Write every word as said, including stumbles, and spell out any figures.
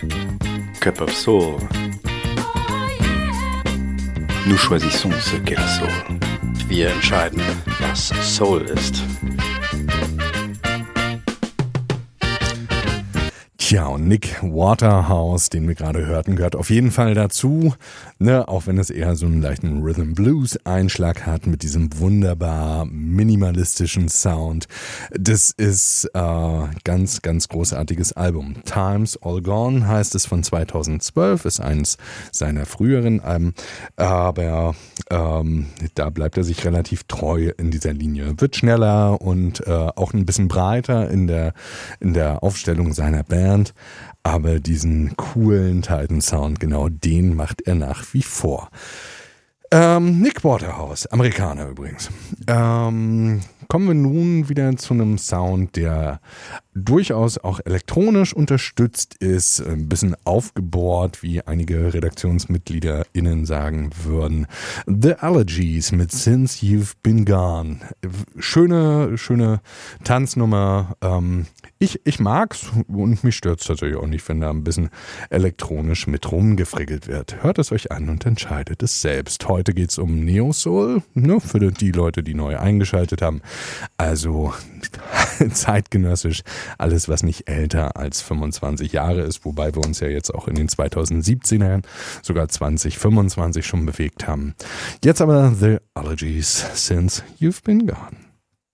Cup of Soul. Nous choisissons ce qu'est la Soul. Wir entscheiden, was Soul ist. Tja, und Nick Waterhouse, den wir gerade hörten, gehört auf jeden Fall dazu, ne, auch wenn es eher so einen leichten Rhythm-Blues-Einschlag hat mit diesem wunderbar minimalistischen Sound. Das ist äh, ganz, ganz großartiges Album. Times All Gone heißt es, von zweitausendzwölf, ist eins seiner früheren Alben, aber ähm, da bleibt er sich relativ treu in dieser Linie. Wird schneller und äh, auch ein bisschen breiter in der, in der Aufstellung seiner Band. Aber diesen coolen Titan-Sound, genau den macht er nach wie vor. Ähm, Nick Waterhouse, Amerikaner übrigens. Ähm, kommen wir nun wieder zu einem Sound, der durchaus auch elektronisch unterstützt ist, ein bisschen aufgebohrt, wie einige RedaktionsmitgliederInnen sagen würden. The Allergies mit Since You've Been Gone. Schöne, schöne Tanznummer. Ähm, ich, ich mag's und mich stört's tatsächlich auch nicht, wenn da ein bisschen elektronisch mit rumgefrickelt wird. Hört es euch an und entscheidet es selbst. Heute geht's um Neo Soul, ne, für die Leute, die neu eingeschaltet haben. Also zeitgenössisch. Alles, was nicht älter als fünfundzwanzig Jahre ist, wobei wir uns ja jetzt auch in den zweitausendsiebzehnern, sogar zwanzig fünfundzwanzig schon bewegt haben. Jetzt aber The Allergies, Since You've Been Gone.